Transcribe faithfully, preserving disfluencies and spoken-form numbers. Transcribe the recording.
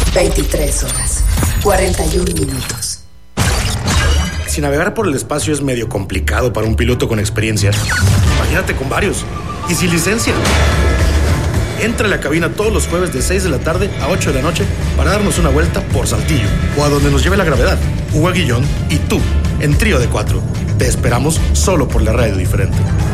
veintitrés horas, cuarenta y un minutos. Si navegar por el espacio es medio complicado para un piloto con experiencia, imagínate con varios y sin licencia. Entra a la cabina todos los jueves de seis de la tarde a ocho de la noche para darnos una vuelta por Saltillo o a donde nos lleve la gravedad. Hugo Aguillón y tú, en Trío de Cuatro. Te esperamos solo por la radio diferente.